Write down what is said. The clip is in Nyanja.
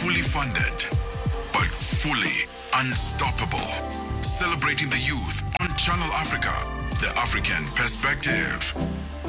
fully funded, but fully unstoppable. Celebrating the youth on Channel Africa, the African perspective.